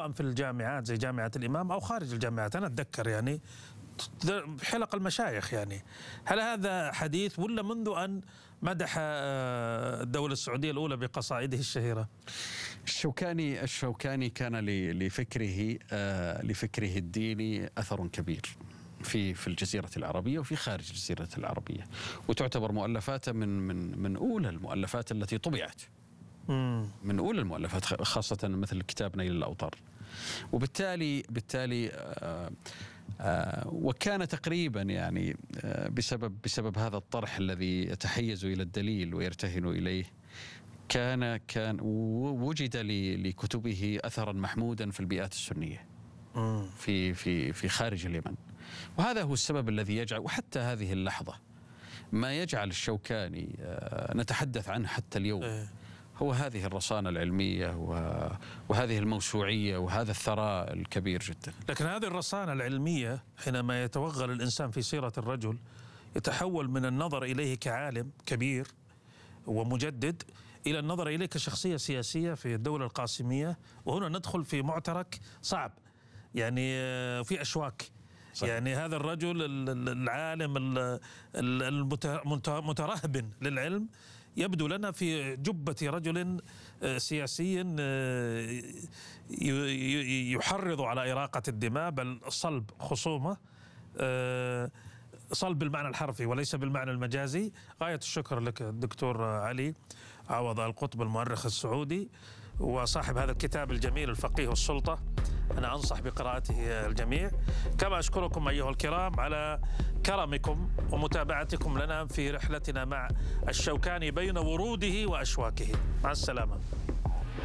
سواء في الجامعات زي جامعة الإمام أو خارج الجامعات. أنا أتذكر يعني حلق المشايخ يعني. هل هذا حديث ولا منذ أن مدح الدولة السعودية الأولى بقصائده الشهيرة؟ الشوكاني كان لفكره الديني أثر كبير في الجزيرة العربية وفي خارج الجزيرة العربية، وتعتبر مؤلفاته من أولى المؤلفات التي طبعت، من أولى المؤلفات، خاصة مثل كتاب نيل الأوطار. وبالتالي وكان تقريبا يعني بسبب هذا الطرح الذي يتحيز إلى الدليل ويرتهن إليه، كان وجد لكتبه أثرا محمودا في البيئات السنية في خارج اليمن. وهذا هو السبب الذي يجعل، وحتى هذه اللحظة ما يجعل الشوكاني نتحدث عنه حتى اليوم هو هذه الرصانة العلمية وهذه الموسوعية وهذا الثراء الكبير جدا. لكن هذه الرصانة العلمية حينما يتوغل الإنسان في سيرة الرجل يتحول من النظر إليه كعالم كبير ومجدد إلى النظر إليه كشخصية سياسية في الدولة القاسمية، وهنا ندخل في معترك صعب يعني، في أشواك. صحيح. يعني هذا الرجل العالم المترهب للعلم يبدو لنا في جبة رجل سياسي يحرض على إراقة الدماء، بل صلب خصومة، صلب بالمعنى الحرفي وليس بالمعنى المجازي. غاية الشكر لك الدكتور علي عوض القطب، المؤرخ السعودي وصاحب هذا الكتاب الجميل الفقيه والسلطة. أنا أنصح بقراءته الجميع، كما أشكركم أيها الكرام على كرمكم ومتابعتكم لنا في رحلتنا مع الشوكاني بين وروده وأشواكه. مع السلامة.